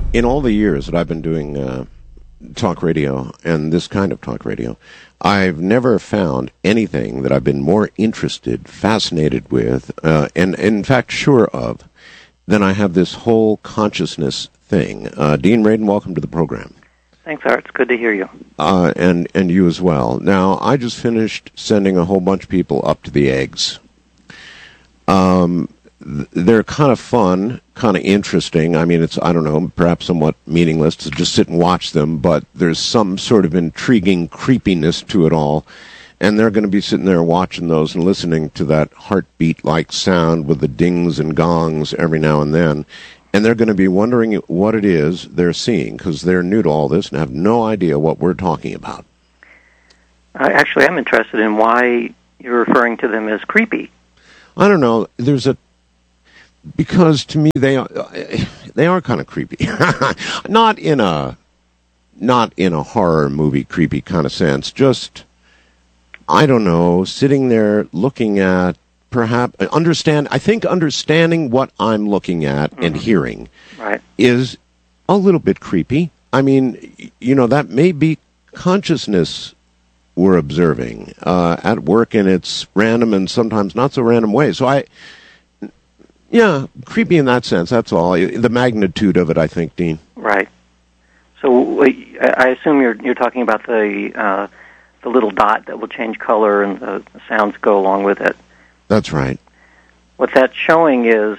In all the years that I've been doing talk radio and this kind of talk radio, I've never found anything that I've been more interested, fascinated with, and in fact sure of, than I have this whole consciousness thing. Dean Radin, welcome to the program. Thanks, Art. It's good to hear you. And you as well. Now, I just finished sending a whole bunch of people up to the eggs. They're kind of fun, kind of interesting. I mean, it's, I don't know, perhaps somewhat meaningless to just sit and watch them, but there's some sort of intriguing creepiness to it all. And they're going to be sitting there watching those and listening to that heartbeat-like sound with the dings and gongs every now and then. And they're going to be wondering what it is they're seeing, because they're new to all this and have no idea what we're talking about. Actually, I'm interested in why you're referring to them as creepy. I don't know. Because to me they are kind of creepy. not in a horror movie creepy kind of sense. Just, I don't know, sitting there looking at, perhaps understanding what I'm looking at and hearing is a little bit creepy. I mean, that may be consciousness we're observing at work in its random and sometimes not so random way. So creepy in that sense, that's all. The magnitude of it, I think, Dean. Right. So I assume you're talking about the little dot that will change color and the sounds go along with it. That's right. What that's showing is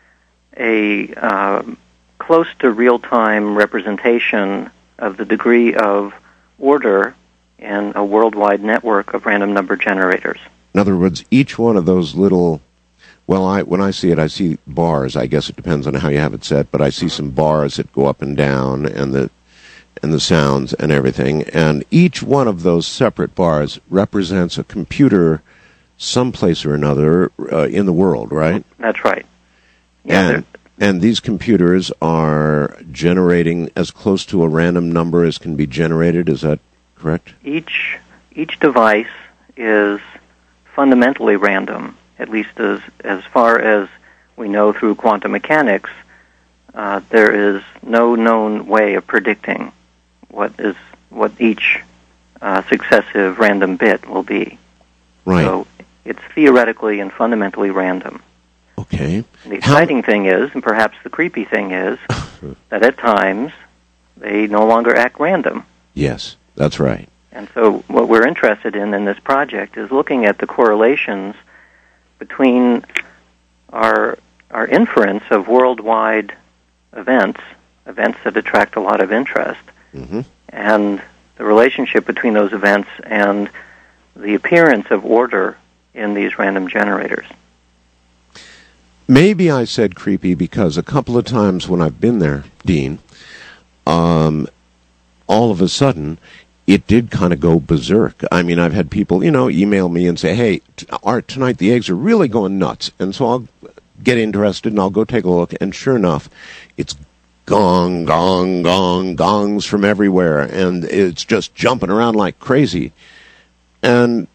a close to real-time representation of the degree of order in a worldwide network of random number generators. In other words, each one of those little... Well, when I see it, I see bars. I guess it depends on how you have it set, but I see some bars that go up and down, and the sounds and everything. And each one of those separate bars represents a computer someplace or another in the world, right? That's right. Yeah, and these computers are generating as close to a random number as can be generated. Is that correct? Each device is fundamentally random. At least as far as we know through quantum mechanics, there is no known way of predicting what each successive random bit will be. Right. So it's theoretically and fundamentally random. Okay. And the exciting thing is, and perhaps the creepy thing is, that at times they no longer act random. Yes, that's right. And so what we're interested in this project is looking at the correlations between our inference of worldwide events that attract a lot of interest, and the relationship between those events and the appearance of order in these random generators. Maybe I said creepy because a couple of times when I've been there, Dean, all of a sudden, it did kind of go berserk. I mean, I've had people, email me and say, hey, Art, tonight the eggs are really going nuts. And so I'll get interested and I'll go take a look. And sure enough, it's gong, gong, gong, gongs from everywhere. And it's just jumping around like crazy. And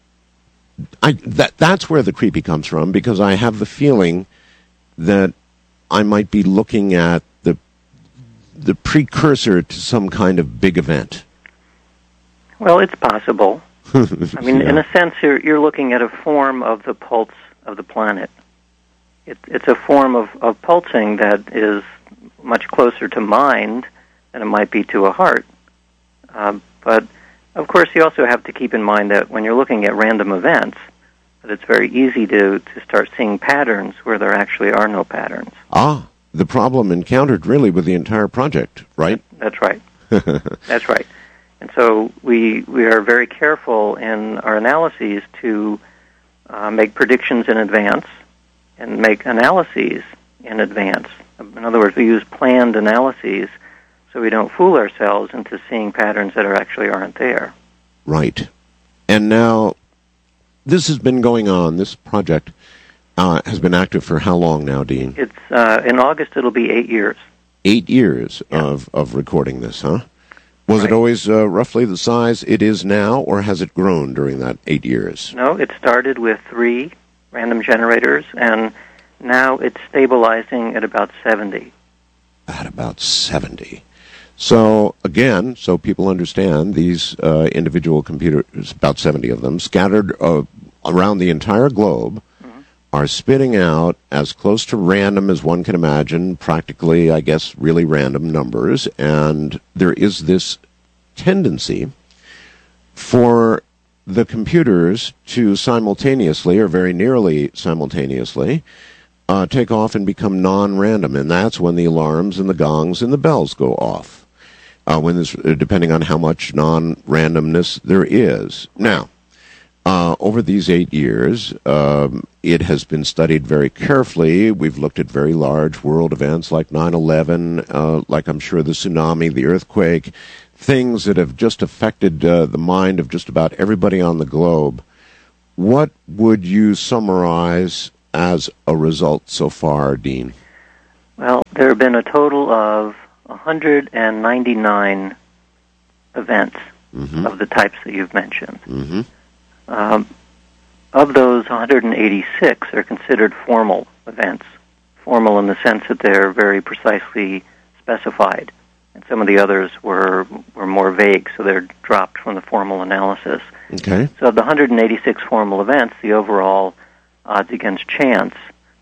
that's where the creepy comes from, because I have the feeling that I might be looking at the precursor to some kind of big event. Well, it's possible. I mean, in a sense, you're looking at a form of the pulse of the planet. It's a form of pulsing that is much closer to mind than it might be to a heart. But, of course, you also have to keep in mind that when you're looking at random events, that it's very easy to start seeing patterns where there actually are no patterns. The problem encountered really with the entire project, right? That's right. That's right. And so we are very careful in our analyses to make predictions in advance and make analyses in advance. In other words, we use planned analyses so we don't fool ourselves into seeing patterns that actually aren't there. Right. And now, this has been going on, this project has been active for how long now, Dean? It's in August it'll be 8 years. 8 years of recording this, huh? Was it always roughly the size it is now, or has it grown during that 8 years? No, it started with 3 random generators, and now it's stabilizing at about 70. At about 70. So, again, so people understand, these individual computers, about 70 of them, scattered around the entire globe, are spitting out as close to random as one can imagine, practically, I guess, really random numbers. And there is this tendency for the computers to simultaneously, or very nearly simultaneously, take off and become non-random. And that's when the alarms and the gongs and the bells go off. Depending on how much non-randomness there is. Now, over these 8 years, it has been studied very carefully. We've looked at very large world events like 9/11, like I'm sure the tsunami, the earthquake, things that have just affected the mind of just about everybody on the globe. What would you summarize as a result so far, Dean? Well, there have been a total of 199 events of the types that you've mentioned. Of those, 186 are considered formal events. Formal in the sense that they're very precisely specified. And some of the others were more vague, so they're dropped from the formal analysis. Okay. So of the 186 formal events, the overall odds against chance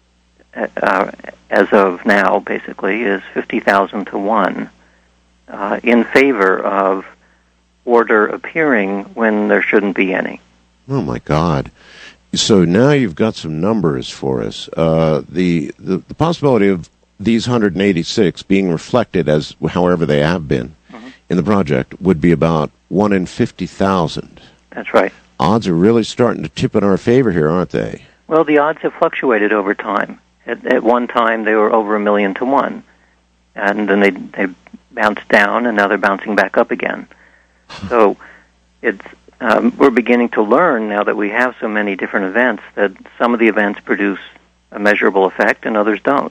as of now, basically, is 50,000 to 1 in favor of order appearing when there shouldn't be any. Oh, my God. So now you've got some numbers for us. The possibility of these 186 being reflected as however they have been in the project would be about 1 in 50,000. That's right. Odds are really starting to tip in our favor here, aren't they? Well, the odds have fluctuated over time. At one time, they were over 1,000,000 to 1. And then they bounced down, and now they're bouncing back up again. So it's we're beginning to learn, now that we have so many different events, that some of the events produce a measurable effect and others don't.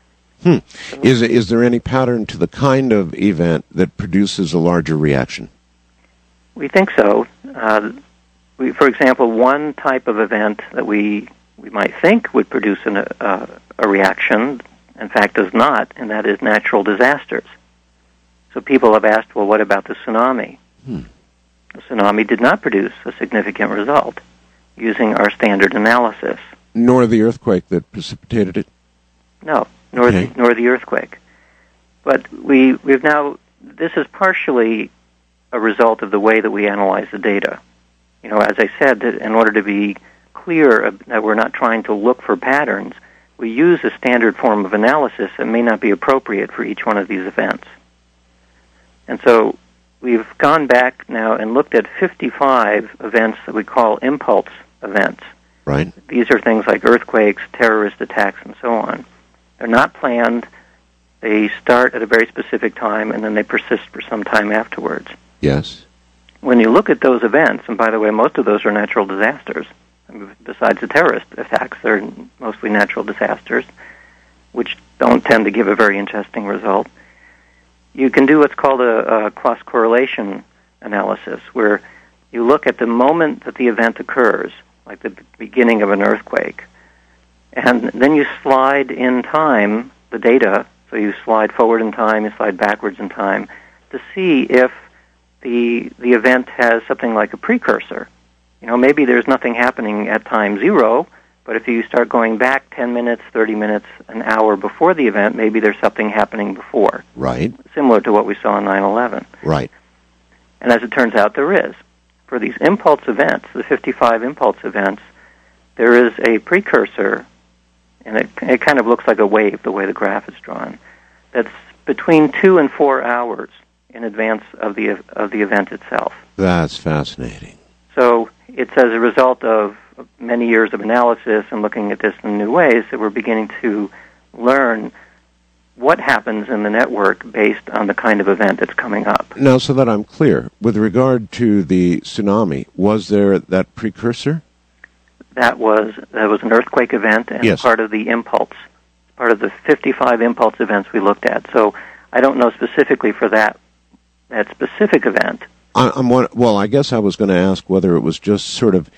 Is there any pattern to the kind of event that produces a larger reaction? We think so. For example, one type of event that we might think would produce a reaction, in fact does not, and that is natural disasters. So people have asked, well, what about the tsunami? The tsunami did not produce a significant result using our standard analysis. Nor the earthquake that precipitated it? No, nor the earthquake. But we've now, this is partially a result of the way that we analyze the data. You know, as I said, that in order to be clear that we're not trying to look for patterns, we use a standard form of analysis that may not be appropriate for each one of these events. And so we've gone back now and looked at 55 events that we call impulse events. Right. These are things like earthquakes, terrorist attacks, and so on. They're not planned. They start at a very specific time, and then they persist for some time afterwards. Yes. When you look at those events, and by the way, most of those are natural disasters. I mean, besides the terrorist attacks, they're mostly natural disasters, which don't tend to give a very interesting result. You can do what's called a cross-correlation analysis, where you look at the moment that the event occurs, like the beginning of an earthquake, and then you slide in time the data, so you slide forward in time, you slide backwards in time, to see if the event has something like a precursor. You know, maybe there's nothing happening at time 0, but if you start going back 10 minutes, 30 minutes, an hour before the event, maybe there's something happening before. Right. Similar to what we saw on 9/11. Right. And as it turns out, there is. For these impulse events, the 55 impulse events, there is a precursor, and it kind of looks like a wave, the way the graph is drawn, that's between 2 and 4 hours in advance of the event itself. That's fascinating. So it's as a result of many years of analysis and looking at this in new ways that we're beginning to learn what happens in the network based on the kind of event that's coming up. Now, so that I'm clear, with regard to the tsunami, was there that precursor? That was an earthquake event and yes. Part of the impulse, part of the 55 impulse events we looked at. So I don't know specifically for that specific event. I guess I was going to ask whether it was just sort of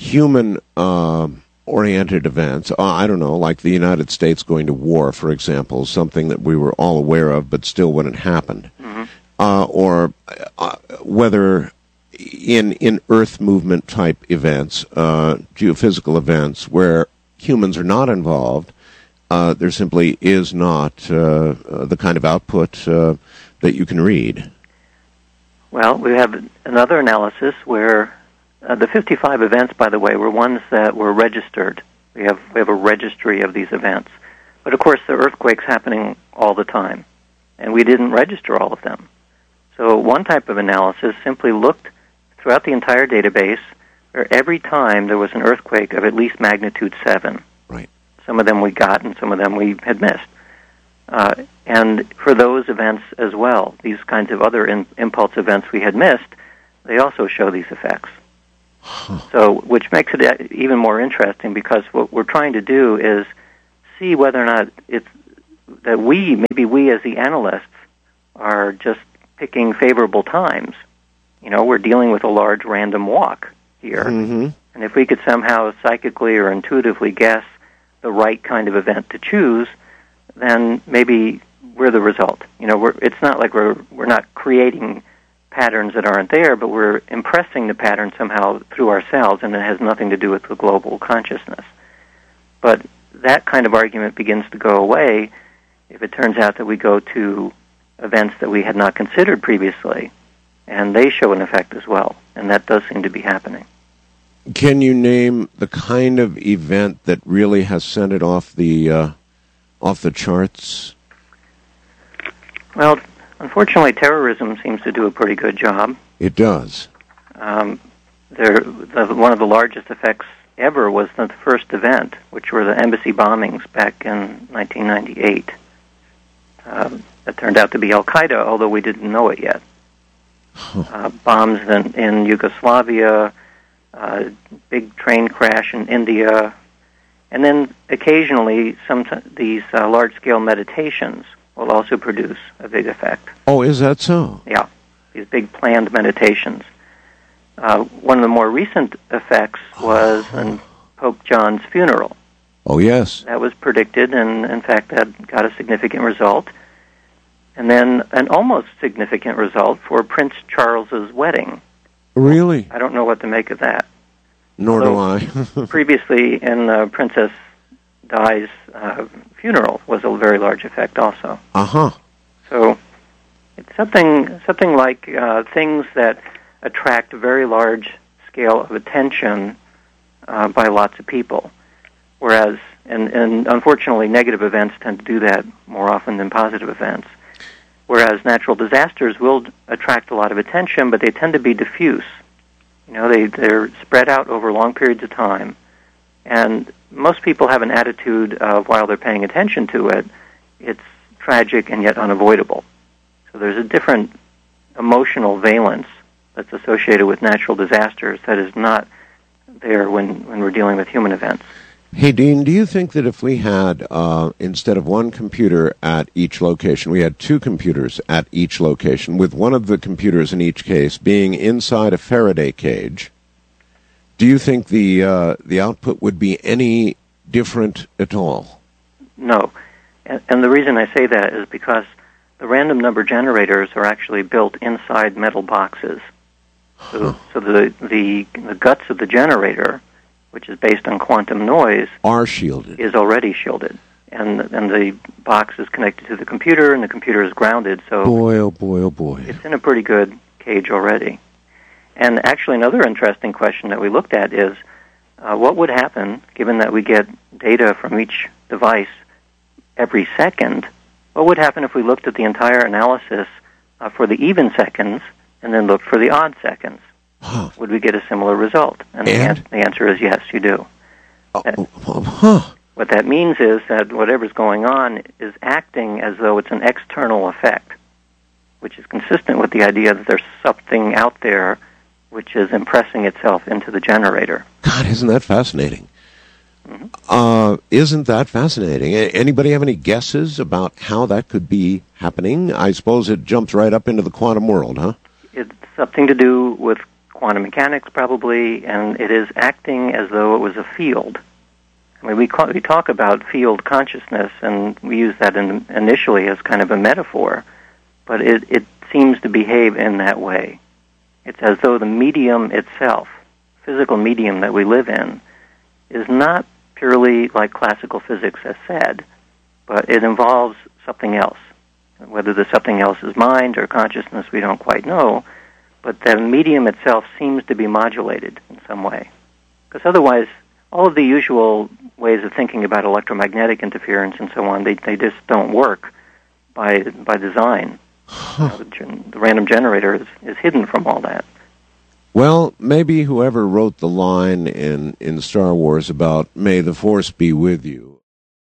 human-oriented events. I don't know, like the United States going to war, for example, something that we were all aware of, but still when it happened. or whether in Earth movement type events, geophysical events, where humans are not involved, there simply is not the kind of output that you can read. Well, we have another analysis where the 55 events, by the way, were ones that were registered. We have a registry of these events. But, of course, there are earthquakes happening all the time, and we didn't register all of them. So one type of analysis simply looked throughout the entire database where every time there was an earthquake of at least magnitude 7. Right. Some of them we got and some of them we had missed. And for those events as well, these kinds of other impulse events we had missed, they also show these effects. So, which makes it even more interesting, because what we're trying to do is see whether or not it's that maybe we as the analysts are just picking favorable times. You know, we're dealing with a large random walk here. Mm-hmm. And if we could somehow psychically or intuitively guess the right kind of event to choose, then maybe we're the result. You know, it's not like we're not creating patterns that aren't there, but we're impressing the pattern somehow through ourselves, and it has nothing to do with the global consciousness. But that kind of argument begins to go away if it turns out that we go to events that we had not considered previously, and they show an effect as well, and that does seem to be happening. Can you name the kind of event that really has sent it off the charts? Well, unfortunately, terrorism seems to do a pretty good job. It does. One of the largest effects ever was the first event, which were the embassy bombings back in 1998. That turned out to be Al-Qaeda, although we didn't know it yet. Bombs in Yugoslavia, big train crash in India, and then occasionally these large-scale meditations will also produce a big effect. Oh, is that so? Yeah, these big planned meditations. One of the more recent effects was in Pope John's funeral. Oh, yes. That was predicted, and in fact that got a significant result. And then an almost significant result for Prince Charles's wedding. Really? I don't know what to make of that. Nor do I. Previously, in Princess Di's funeral was a very large effect also. Uh-huh. So it's something like things that attract a very large scale of attention by lots of people. Whereas, and unfortunately, negative events tend to do that more often than positive events. Whereas natural disasters will attract a lot of attention, but they tend to be diffuse. You know, they're spread out over long periods of time. And most people have an attitude of, while they're paying attention to it, it's tragic and yet unavoidable. So there's a different emotional valence that's associated with natural disasters that is not there when we're dealing with human events. Hey, Dean, do you think that if we had, instead of one computer at each location, we had two computers at each location, with one of the computers in each case being inside a Faraday cage, do you think the output would be any different at all? No. And the reason I say that is because the random number generators are actually built inside metal boxes. So the guts of the generator, which is based on quantum noise, are shielded. Is already shielded. And the box is connected to the computer, and the computer is grounded. So boy, oh boy, oh boy. It's in a pretty good cage already. And actually another interesting question that we looked at is, what would happen, given that we get data from each device every second, what would happen if we looked at the entire analysis for the even seconds and then looked for the odd seconds? Would we get a similar result? And the answer is yes, you do. What that means is that whatever's going on is acting as though it's an external effect, which is consistent with the idea that there's something out there which is impressing itself into the generator. God, isn't that fascinating? Mm-hmm. Isn't that fascinating? Anybody have any guesses about how that could be happening? I suppose it jumps right up into the quantum world, huh? It's something to do with quantum mechanics, probably, and it is acting as though it was a field. I mean, we talk about field consciousness, and we use that initially as kind of a metaphor, but it seems to behave in that way. It's as though the medium itself, physical medium that we live in, is not purely like classical physics has said, but it involves something else. Whether the something else is mind or consciousness, we don't quite know, but the medium itself seems to be modulated in some way. Because otherwise, all of the usual ways of thinking about electromagnetic interference and so on, they just don't work by design. The random generator is hidden from all that. Well, maybe whoever wrote the line in Star Wars about "May the Force be with you"